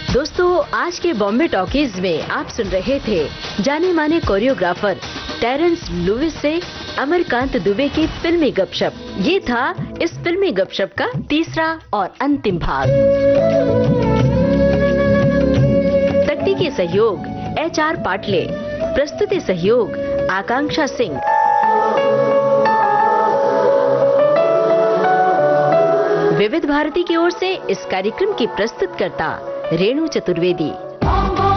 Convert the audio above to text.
दोस्तों, आज के बॉम्बे टॉकीज में आप सुन रहे थे जाने माने कोरियोग्राफर टेरेंस लुइस से अमरकांत दुबे की फिल्मी गपशप। ये था इस फिल्मी गपशप का तीसरा और अंतिम भाग। तकनीकी के सहयोग HR पाटले, प्रस्तुति सहयोग आकांक्षा सिंह। विविध भारती की ओर से इस कार्यक्रम की प्रस्तुतकर्ता रेणु चतुर्वेदी।